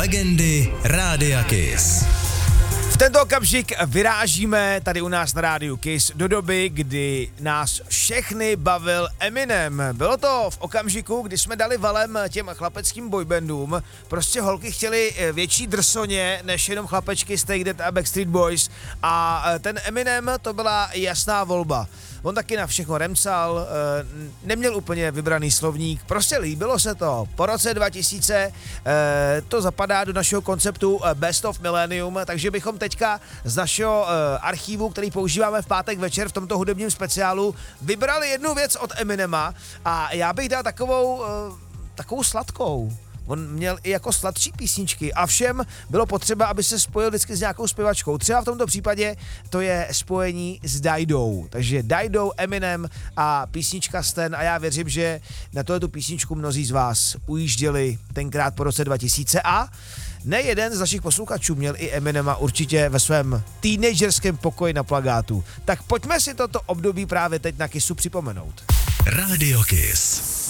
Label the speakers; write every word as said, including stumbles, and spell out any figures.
Speaker 1: Legendy Rádia Kiss.
Speaker 2: V tento okamžik vyrážíme tady u nás na rádiu Kiss do doby, kdy nás všechny bavil Eminem. Bylo to v okamžiku, kdy jsme dali valem těm chlapeckým boybandům. Prostě holky chtěly větší drsoně než jenom chlapečky z Take That a Backstreet Boys. A ten Eminem to byla jasná volba. On taky na všechno remcal, neměl úplně vybraný slovník, prostě líbilo se to. Po roce dva tisíce to zapadá do našeho konceptu Best of Millennium, takže bychom teďka z našeho archívu, který používáme v pátek večer v tomto hudebním speciálu, vybrali jednu věc od Eminema a já bych dal takovou, takovou sladkou. On měl i jako sladší písničky a všem bylo potřeba, aby se spojil vždycky s nějakou zpěvačkou. Třeba v tomto případě to je spojení s Didou. Takže Didou, Eminem a písnička Stan a já věřím, že na tohletu písničku mnozí z vás ujížděli tenkrát po roce dva tisíce a nejeden z našich posluchačů měl i Eminema určitě ve svém teenagerském pokoji na plakátu. Tak pojďme si toto období právě teď na Kissu připomenout.
Speaker 1: Rádio Kiss.